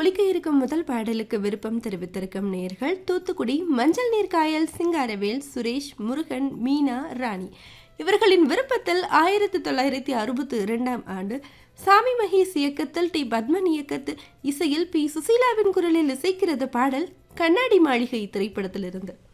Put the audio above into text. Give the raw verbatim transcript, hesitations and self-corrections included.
ஒலிக்க இருக்கும் முதல் பாடலுக்கு விருப்பம் தெரிவித்திருக்கும் நேயர்கள் தூத்துக்குடி மஞ்சள் நீர் காயல் சிங்காரவேல் சுரேஷ் முருகன் மீனா ராணி. இவர்களின் விருப்பத்தில் ஆயிரத்தி தொள்ளாயிரத்தி அறுபத்தி இரண்டாம் ஆண்டு சாமி மகேஷ் இயக்கத்தில் டி பத்மன் இயக்கத்தில் இசையில் பி சுசீலாவின் குரலில் இசைக்கிறது பாடல் கண்ணாடி மாளிகை திரைப்படத்திலிருந்து.